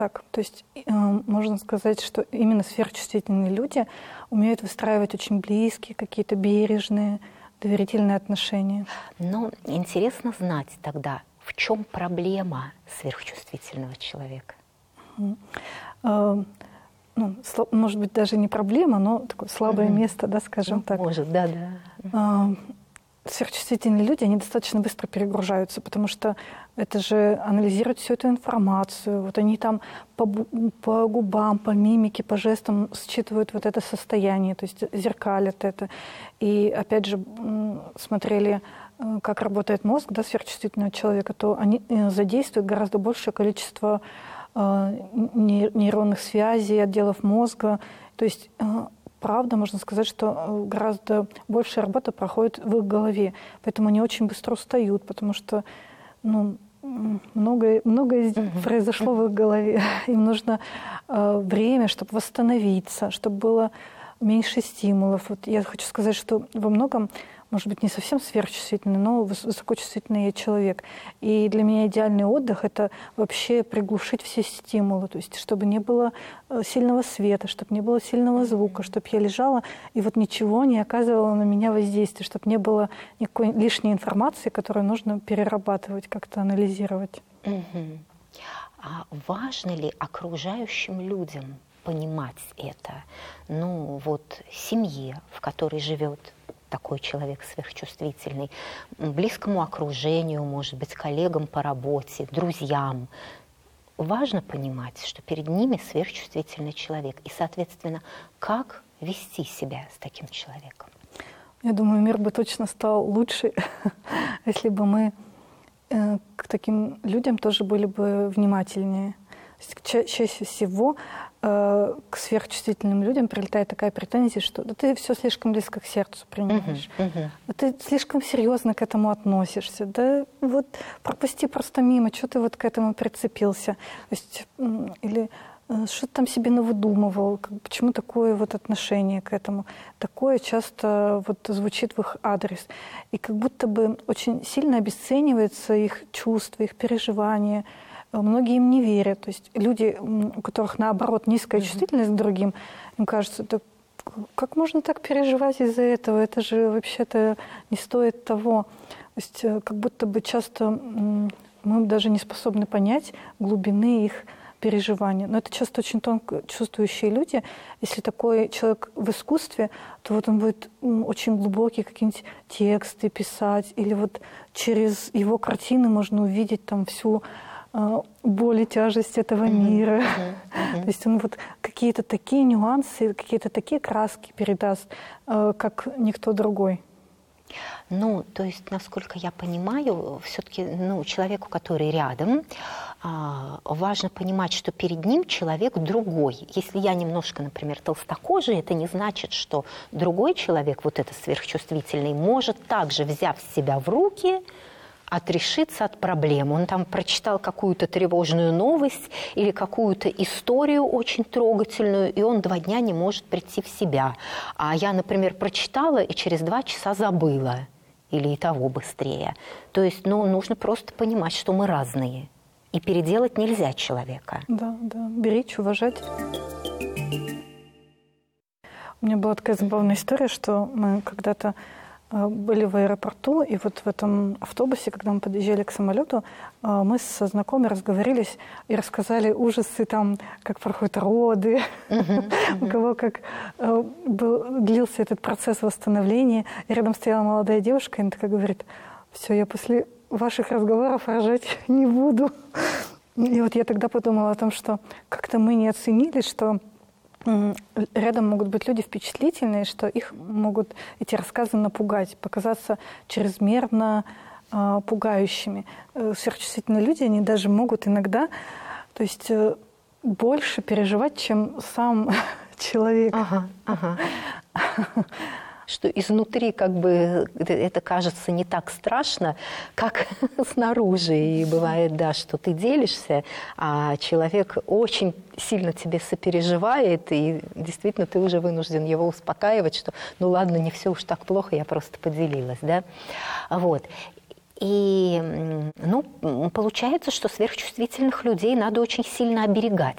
Так, то есть можно сказать, что именно сверхчувствительные люди умеют выстраивать очень близкие, какие-то бережные, доверительные отношения. Но интересно знать тогда, в чем проблема сверхчувствительного человека? Ну, может быть, даже не проблема, но такое слабое место, да, скажем так. Может, да. Сверхчувствительные люди, они достаточно быстро перегружаются, потому что это же анализируют всю эту информацию. Вот они там по губам, по мимике, по жестам считывают вот это состояние, то есть зеркалят это. И опять же смотрели, как работает мозг, да, сверхчувствительного человека, то они задействуют гораздо большее количество нейронных связей, отделов мозга. То есть правда, можно сказать, что гораздо большая работа проходит в их голове. Поэтому они очень быстро устают, потому что многое произошло в их голове. Им нужно время, чтобы восстановиться, чтобы было меньше стимулов. Вот я хочу сказать, что во многом, может быть, не совсем сверхчувствительный, но высокочувствительный я человек. И для меня идеальный отдых — это вообще приглушить все стимулы, то есть чтобы не было сильного света, чтобы не было сильного звука, чтобы я лежала, и вот ничего не оказывало на меня воздействия, чтобы не было никакой лишней информации, которую нужно перерабатывать, как-то анализировать. А важно ли окружающим людям понимать это? Ну вот семье, в которой живет такой человек сверхчувствительный, близкому окружению, может быть, коллегам по работе, друзьям. Важно понимать, что перед ними сверхчувствительный человек. И, соответственно, как вести себя с таким человеком? Я думаю, мир бы точно стал лучше, если бы мы к таким людям тоже были бы внимательнее. Чаще всего к сверхчувствительным людям прилетает такая претензия, что да ты все слишком близко к сердцу принимаешь, да ты слишком серьезно к этому относишься, да вот пропусти просто мимо, что ты вот к этому прицепился, то есть, или что ты там себе навыдумывал, почему такое вот отношение к этому. Такое часто вот звучит в их адрес. И как будто бы очень сильно обесцениваются их чувства, их переживания. Многие им не верят. То есть люди, у которых, наоборот, низкая чувствительность к другим, им кажется, да как можно так переживать из-за этого? Это же вообще-то не стоит того. То есть как будто бы часто мы даже не способны понять глубины их переживания. Но это часто очень тонко чувствующие люди. Если такой человек в искусстве, то вот он будет очень глубокие какие-нибудь тексты писать, или вот через его картины можно увидеть там всю боль и тяжесть этого мира. То есть он вот какие-то такие нюансы, какие-то такие краски передаст, как никто другой. Ну, то есть, насколько я понимаю, все-таки человеку, который рядом, важно понимать, что перед ним человек другой. Если я немножко, например, толстокожий, это не значит, что другой человек, вот этот сверхчувствительный, может также, взяв себя в руки, отрешиться от проблем. Он там прочитал какую-то тревожную новость или какую-то историю очень трогательную, и он 2 дня не может прийти в себя. А я, например, прочитала и через 2 часа забыла. Или и того быстрее. То есть, нужно просто понимать, что мы разные. И переделать нельзя человека. Да, беречь, уважать. У меня была такая забавная история, что мы когда-то были в аэропорту, и вот в этом автобусе, когда мы подъезжали к самолету, мы со знакомыми разговорились и рассказали ужасы, там, как проходят роды, у кого как длился этот процесс восстановления. И рядом стояла молодая девушка, и она такая говорит: все, я после ваших разговоров рожать не буду. И вот я тогда подумала о том, что как-то мы не оценили, что рядом могут быть люди впечатлительные, что их могут эти рассказы напугать, показаться чрезмерно пугающими. Сверхчувствительные люди, они даже могут иногда, то есть больше переживать, чем сам человек. Что изнутри как бы это кажется не так страшно, как снаружи. И бывает, да, что ты делишься, а человек очень сильно тебе сопереживает, и действительно ты уже вынужден его успокаивать, что ну ладно, не все уж так плохо, я просто поделилась, да. Вот. И, получается, что сверхчувствительных людей надо очень сильно оберегать.